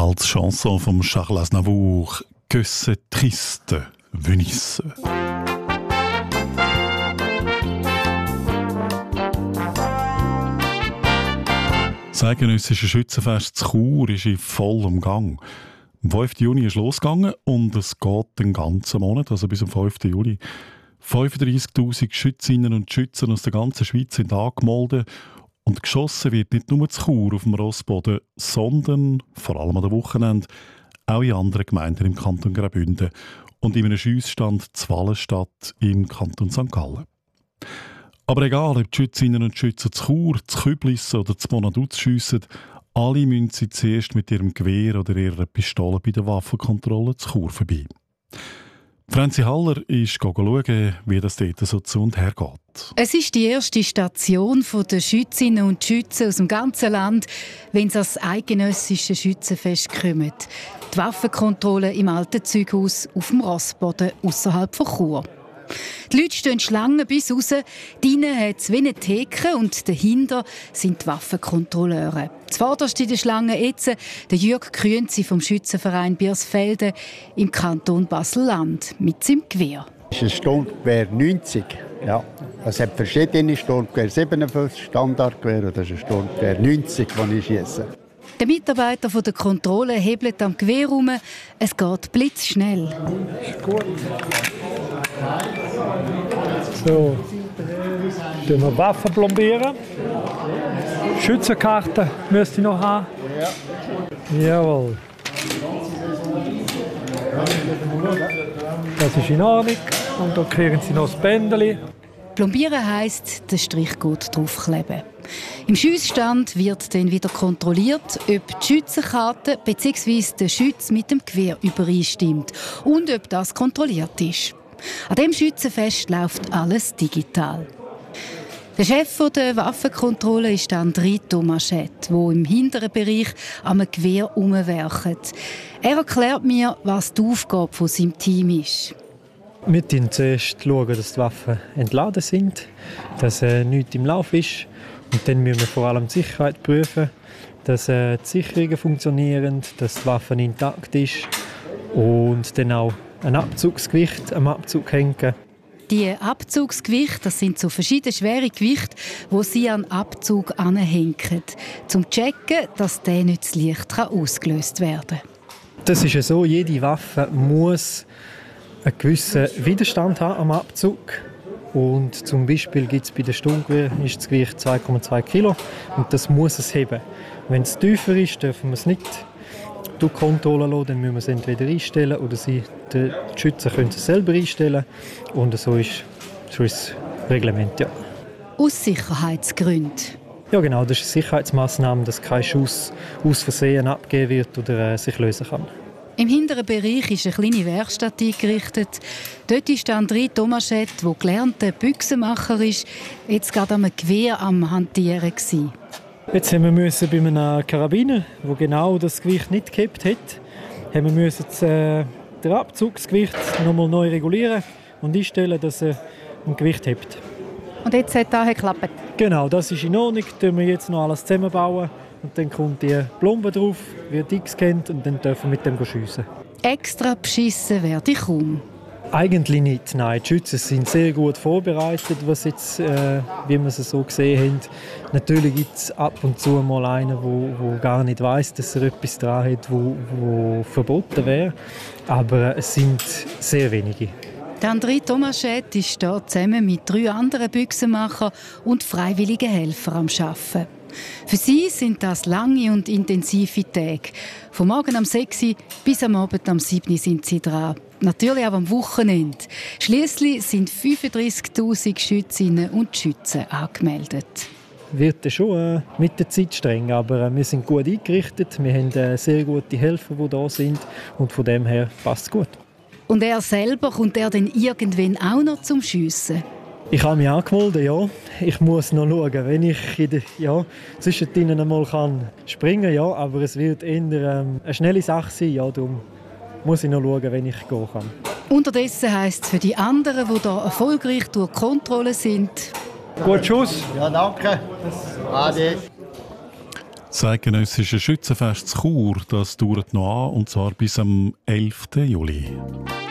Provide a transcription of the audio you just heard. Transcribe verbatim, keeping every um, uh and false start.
als Chanson von Charles Aznavour, «Que c'est triste, Venise». Das eidgenössische Schützenfest zu Chur ist in vollem Gang. Am fünften Juni ist losgegangen und es geht den ganzen Monat, also bis zum fünften Juli. fünfunddreissigtausend Schützinnen und Schützen aus der ganzen Schweiz sind angemeldet. Und geschossen wird nicht nur zu Chur auf dem Rossboden, sondern, vor allem an den Wochenenden, auch in anderen Gemeinden im Kanton Graubünden und in einem Schiessstand zu Wallenstadt im Kanton Sankt Gallen. Aber egal, ob die Schützinnen und Schützen zu Chur, zu Küblis oder zu Bonaduz schiessen, alle müssen sie zuerst mit ihrem Gewehr oder ihrer Pistole bei der Waffenkontrolle zu Chur vorbei. Franzi Haller ist schauen, wie das dort so zu und her geht. Es ist die erste Station der Schützinnen und Schützen aus dem ganzen Land, wenn sie ans eidgenössische Schützenfest kommen. Die Waffenkontrolle im alten Zeughaus auf dem Rossboden ausserhalb von Chur. Die Leute stehen Schlangen bis raus. Drinnen hat es wie eine Theke und dahinter sind die Waffenkontrolleure. Zuvorderst in der Schlange jetzt der Jürg Krünzi vom Schützenverein Biersfelden im Kanton Basel-Land mit seinem Gewehr. Das ist ein Sturmgewehr neunzig. Ja. Es hat verschiedene Sturmgewehr, siebenundfünfzig Standardgewehr und das ist ein Sturmgewehr neunzig, das ich schiesse. Der Mitarbeiter von der Kontrolle hebelt am Gewehr herum. Es geht blitzschnell. Ist gut. So, dann wir Waffen plombieren. Schützenkarte müsste ich noch haben. Ja. Jawohl. Das ist in Ordnung. Und dann kriegen Sie noch das Bändeli. Plombieren heisst, den Strichcode draufkleben. Im Schiessstand wird dann wieder kontrolliert, ob die Schützenkarte bzw. der Schütz mit dem Gewehr übereinstimmt und ob das kontrolliert ist. An diesem Schützenfest läuft alles digital. Der Chef der Waffenkontrolle ist André Tomaschett, der im hinteren Bereich am Gewehr herumwerkt. Er erklärt mir, was die Aufgabe von seinem Team ist. Wir schauen zuerst, dass die Waffen entladen sind, dass äh, nichts im Lauf ist. Und dann müssen wir vor allem die Sicherheit prüfen, dass äh, die Sicherungen funktionieren, dass die Waffe intakt ist und dann auch ein Abzugsgewicht am Abzug hängen. Die Abzugsgewichte, das sind so verschiedene schwere Gewichte, die sie an den Abzug anhängen, um zu checken, dass der nicht zu leicht ausgelöst werden kann. Das ist ja so, jede Waffe muss einen gewissen Widerstand haben am Abzug. Und zum Beispiel gibt es bei den Sturmgewehren ist das Gewicht zwei Komma zwei Kilo und das muss es heben. Wenn es tiefer ist, dürfen wir es nicht durch Kontrolle lassen, dann müssen wir es entweder einstellen oder sie, die Schützen können es selber einstellen. Und so ist, so ist das Reglement. Ja. Aus Sicherheitsgründen. Ja genau, das ist eine Sicherheitsmaßnahme, dass kein Schuss aus Versehen abgegeben wird oder äh, sich lösen kann. Im hinteren Bereich ist eine kleine Werkstatt eingerichtet. Dort ist André Tomaschett, der gelernter Büchsenmacher ist, jetzt gerade am Gewehr am Hantieren gewesen. Jetzt haben wir müssen bei einem Karabiner, der genau das Gewicht nicht gehabt hat, haben wir müssen das, äh, das Abzugsgewicht nochmal neu regulieren und einstellen, dass er ein Gewicht hat. Und jetzt hat das geklappt? Genau, das ist in Ordnung. Dann wir jetzt noch alles zusammenbauen. Und dann kommt die Plombe drauf, wird eingescannt und dann dürfen wir mit dem schiessen. Extra beschissen werde ich kaum. Eigentlich nicht, nein. Die Schützen sind sehr gut vorbereitet, was jetzt, äh, wie wir es so gesehen haben. Natürlich gibt es ab und zu mal einen, der wo, wo gar nicht weiss, dass er etwas dran hat, wo, wo verboten wäre. Aber es sind sehr wenige. André Tomaschett ist hier zusammen mit drei anderen Büchsenmachern und freiwilligen Helfern am Arbeiten. Für sie sind das lange und intensive Tage. Vom Morgen um sechs Uhr bis am Abend um sieben Uhr sind sie dran. Natürlich auch am Wochenende. Schliesslich sind fünfunddreissigtausend Schützinnen und Schützen angemeldet. Wird schon äh, mit der Zeit streng, aber äh, wir sind gut eingerichtet. Wir haben äh, sehr gute Helfer, die da sind und von dem her passt es gut. Und er selber, kommt er dann irgendwann auch noch zum Schiessen? Ich habe mich angemeldet, ja. Ich muss noch schauen, wenn ich in der, ja, zwischendrin einmal kann springen, ja, aber es wird eher ähm, eine schnelle Sache sein, ja, darum muss ich noch schauen, wenn ich gehen kann. Unterdessen heisst es für die anderen, die hier erfolgreich durch Kontrolle sind: Gut Schuss. Ja, danke. Ade. Das eidgenössische Schützenfest in Chur, das dauert noch an, und zwar bis am elften Juli.